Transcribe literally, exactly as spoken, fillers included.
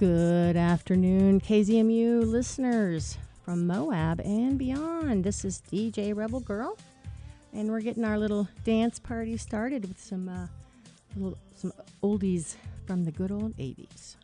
Good afternoon, K Z M U listeners from Moab and beyond. This is D J Rebel Girl, and we're getting our little dance party started with some uh, little, some oldies from the good old eighties.